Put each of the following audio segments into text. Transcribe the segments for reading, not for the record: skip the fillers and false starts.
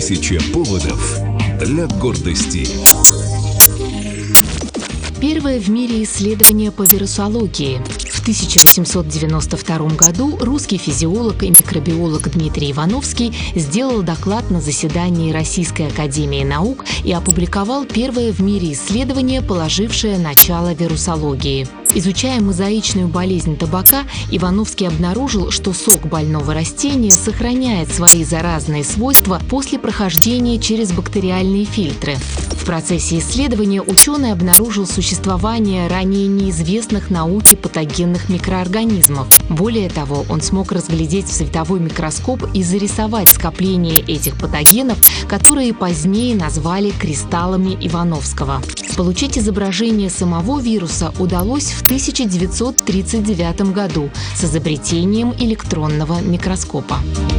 1000 поводов для гордости. Первое в мире исследование по вирусологии. В 1892 году русский физиолог и микробиолог Дмитрий Ивановский сделал доклад на заседании Российской академии наук и опубликовал первое в мире исследование, положившее начало вирусологии. Изучая мозаичную болезнь табака, Ивановский обнаружил, что сок больного растения сохраняет свои заразные свойства после прохождения через бактериальные фильтры. В процессе исследования ученый обнаружил существование ранее неизвестных науке патогенных микроорганизмов. Более того, он смог разглядеть в световой микроскоп и зарисовать скопление этих патогенов, которые позднее назвали кристаллами Ивановского. Получить изображение самого вируса удалось в 1939 году с изобретением электронного микроскопа.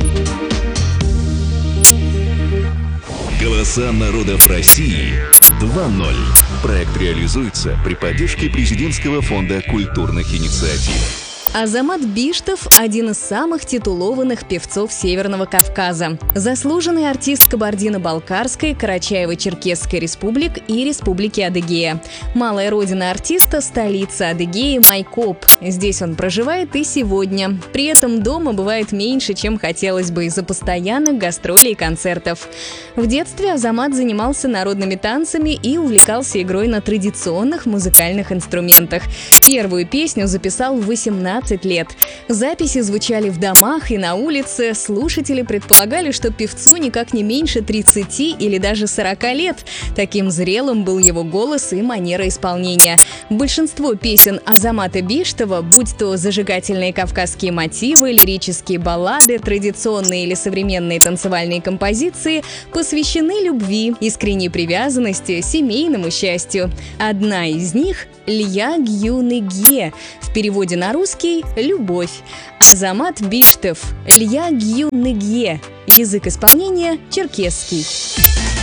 Голоса народов России 2.0. Проект реализуется при поддержке Президентского фонда культурных инициатив. Азамат Биштов – один из самых титулованных певцов Северного Кавказа. Заслуженный артист Кабардино-Балкарской, Карачаево-Черкесской республик и Республики Адыгея. Малая родина артиста – столица Адыгеи Майкоп. Здесь он проживает и сегодня. При этом дома бывает меньше, чем хотелось бы из-за постоянных гастролей и концертов. В детстве Азамат занимался народными танцами и увлекался игрой на традиционных музыкальных инструментах. Первую песню записал в 18 лет. Записи звучали в домах и на улице. Слушатели предполагали, что певцу никак не меньше 30 или даже 40 лет. Таким зрелым был его голос и манера исполнения. Большинство песен Азамата Биштова, будь то зажигательные кавказские мотивы, лирические баллады, традиционные или современные танцевальные композиции, посвящены любви, искренней привязанности, семейному счастью. Одна из них – «Лья Гюныге», в переводе на русский «Любовь». Азамат Биштов, «Лья Гюныге», язык исполнения черкесский.